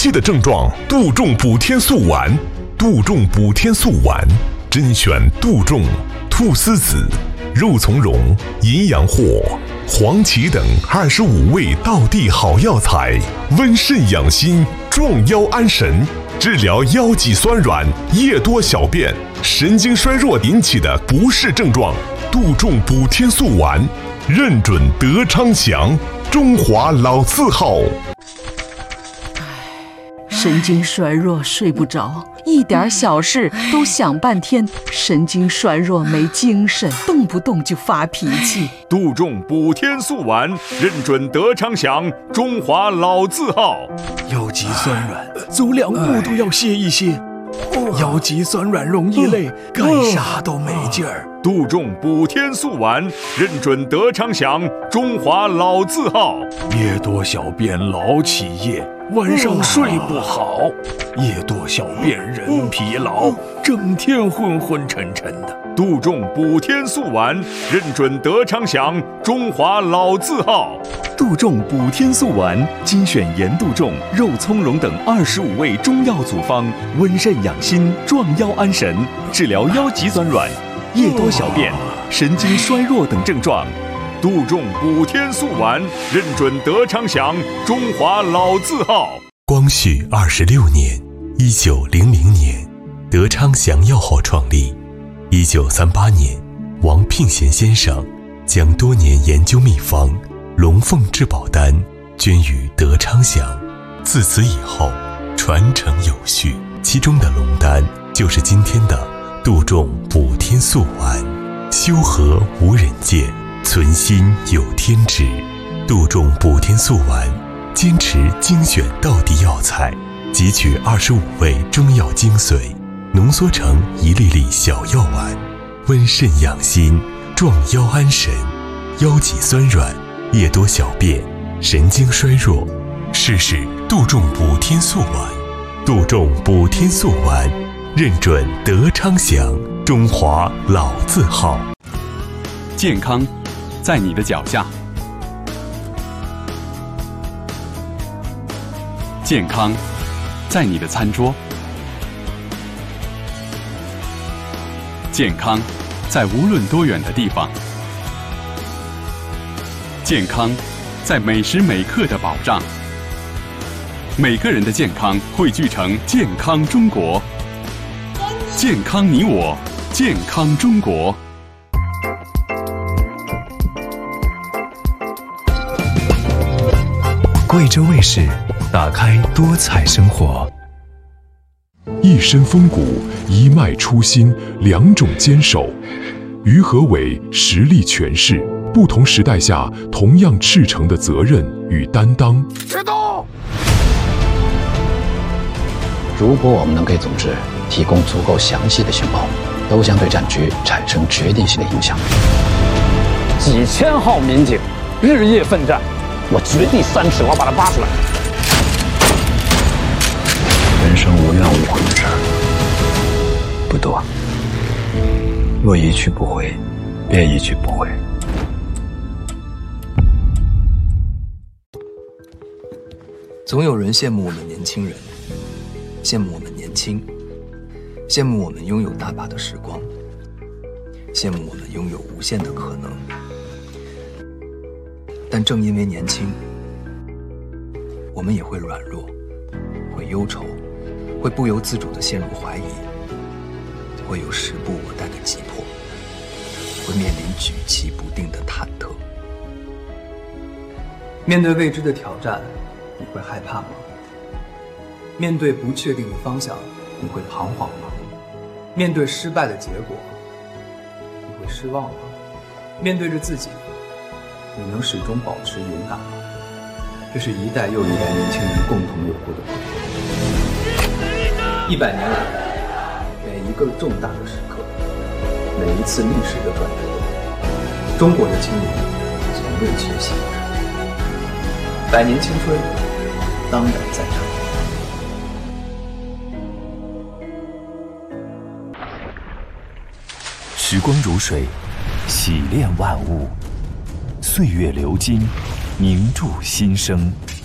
气的症状，杜仲补天素丸。杜仲补天素丸，甄选杜仲、菟丝子、肉苁蓉、淫羊藿、黄芪等25味道地好药材，温肾养心，壮腰安神，治疗腰脊酸软、夜多小便、神经衰弱引起的不适症状。杜仲补天素丸，认准德昌祥，中华老字号。 神经衰弱睡不着，一点小事都想半天，神经衰弱没精神，动不动就发脾气。 杜仲补天素丸，认准德昌祥，中华老字号。 腰脊酸软，走2步都要歇一歇。腰脊酸软容易累，干啥都没劲儿。 杜仲补天素丸，认准德昌祥，中华老字号。 夜多小便老起夜，晚上睡不好，夜多小便人疲劳，整天昏昏沉沉的。 杜仲补天素丸，认准德昌祥，中华老字号。 杜仲补天素丸，精选盐杜仲、肉苁蓉等25味中药组方，温肾养心，壮腰安神，治疗腰脊酸软、夜多小便、神经衰弱等症状。 杜仲补天素丸，认准德昌祥，中华老字号。 光绪26年，1900年，德昌祥药号创立。1938年，王聘贤先生将多年研究秘方龙凤至宝丹捐于德昌祥，自此以后传承有序。其中的龙丹就是今天的杜仲补天素丸。修和无人见，存心有天知。杜仲补天素丸坚持精选道地药材，汲取25味中药精髓，浓缩成一粒粒小药丸，温肾养心，壮腰安神，腰脊酸软、夜多小便、神经衰弱，试试杜仲补天素丸。杜仲补天素丸，认准德昌祥，中华老字号。 健康在你的脚下，健康在你的餐桌，健康在无论多远的地方，健康在每时每刻的保障。每个人的健康汇聚成健康中国，健康你我，健康中国。 贵州卫视，打开多彩生活。 一身风骨，一脉初心，两种坚守。于和伟实力诠释不同时代下同样赤诚的责任与担当。 别动！如果我们能给组织提供足够详细的情报，都将对战局产生决定性的影响。 几千号民警日夜奋战，我绝地3尺，我要把他扒出来。 人生无怨无悔的事儿不多，若一去不回，便一去不回。 总有人羡慕我们年轻人，羡慕我们年轻，羡慕我们拥有大把的时光，羡慕我们拥有无限的可能。但正因为年轻，我们也会软弱，会忧愁，会不由自主地陷入怀疑，会有时不我待的急迫，会面临举棋不定的忐忑。 面对未知的挑战，你会害怕吗？面对不确定的方向，你会彷徨吗？面对失败的结果，你会失望吗？面对着自己，你能始终保持勇敢吗？这是一代又一代年轻人共同有过的100年来，每一个重大的时刻，每一次历史的转折，中国的青年从未缺席。100年青春，当然在场。 时光如水，洗炼万物；岁月流金，凝铸心声。